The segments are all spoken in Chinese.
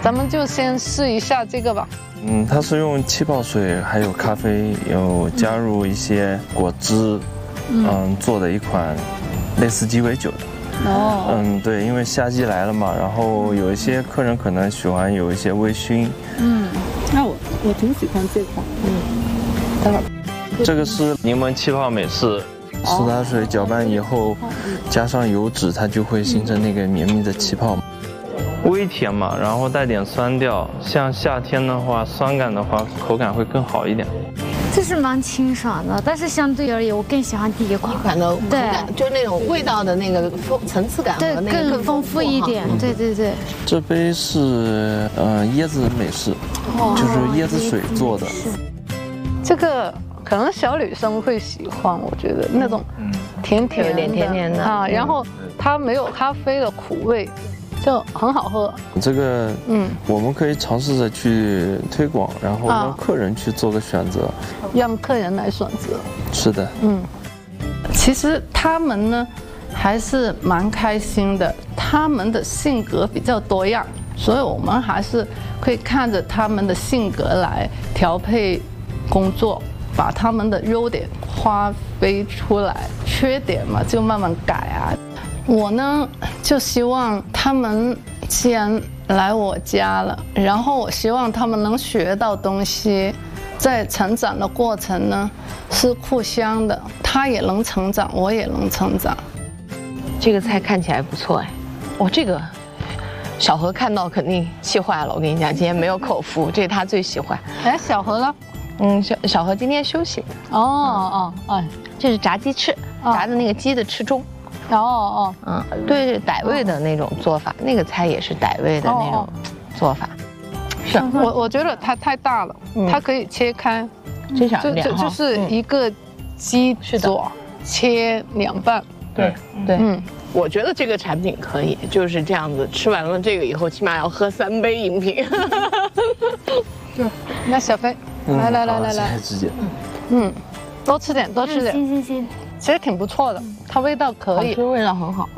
咱们就先试一下这个吧。 它是用气泡水还有咖啡，有加入一些果汁，做的一款类似鸡尾酒的。 哦。 对，因为夏季来了嘛，然后有一些客人可能喜欢有一些微醺。 那我挺喜欢这款。待会儿。 这个是柠檬气泡美式，苏打水搅拌以后，加上油脂，它就会形成那个绵密的气泡。微甜嘛，然后带点酸调，像夏天的话，酸感的话，口感会更好一点。 这是蛮清爽的，但是相对而言，我更喜欢第一款的口感，就是那种味道的那个层次感和那个更丰富一点。对。 这杯是椰子美式，就是椰子水做的。 这个可能小女生会喜欢，我觉得那种甜甜的， 有点甜甜的啊，然后它没有咖啡的苦味。就很好喝， 这个我们可以尝试着去推广，然后让客人去做个选择， 让客人来选择。 是的， 其实他们呢还是蛮开心的，他们的性格比较多样，所以我们还是可以看着他们的性格来调配工作，把他们的优点发挥出来，缺点嘛就慢慢改啊。我呢，就希望他们既然来我家了，然后我希望他们能学到东西，在成长的过程呢是互相的，他也能成长，我也能成长。 这个菜看起来不错哎，这个小何看到肯定气坏了，我跟你讲，今天没有口福，这是他最喜欢。 哎，小何呢？ 小何今天休息。这是炸鸡翅，炸的那个鸡的翅中。对，傣味的那种做法，那个菜也是傣味的那种做法。 是，我觉得它太大了，它可以切开，就是一个鸡爪切2半。 对，我觉得这个产品可以，就是这样子，吃完了这个以后，起码要喝3杯饮品。 对，那小飞，来， 直接， 多吃点， 行。 其实挺不错的，它味道可以， 味道很好。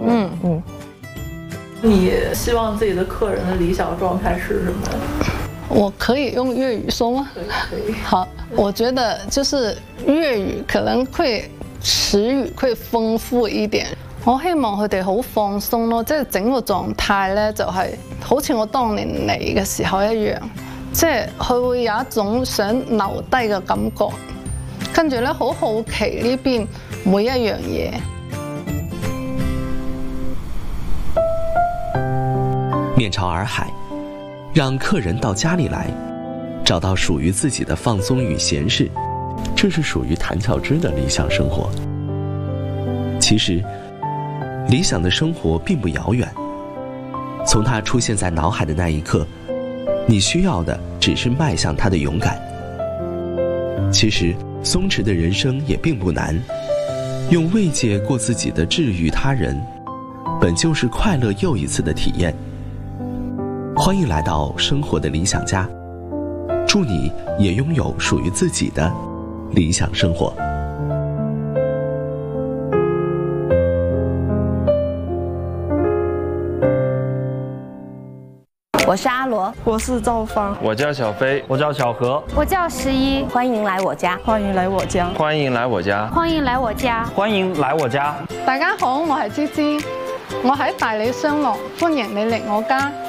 你希望自己的客人的理想状态是什么？ 我可以用粤语说吗？ 可以。 好，我覺得就是粵語可能會詞語會豐富一點。我希望佢哋好放鬆咯，即係整個狀態咧就係好似我當年嚟嘅時候一樣，即係佢會有一種想留低嘅感覺，跟住咧好好奇呢邊每一樣嘢。 面朝洱海，让客人到家里来，找到属于自己的放松与闲适，这是属于谭巧芝的理想生活。其实，理想的生活并不遥远，从它出现在脑海的那一刻，你需要的只是迈向它的勇敢。其实，松弛的人生也并不难，用慰藉过自己的治愈他人，本就是快乐又一次的体验。欢迎来到生活的理想家，祝你也拥有属于自己的理想生活。 我是阿罗， 我是赵芳， 我叫小飞， 我叫小何， 我叫11， 欢迎来我家， 欢迎来我家， 欢迎来我家， 欢迎来我家， 歡迎來我家。 大家好，我係芝芝，我喺大理雙樂，歡迎你嚟我家。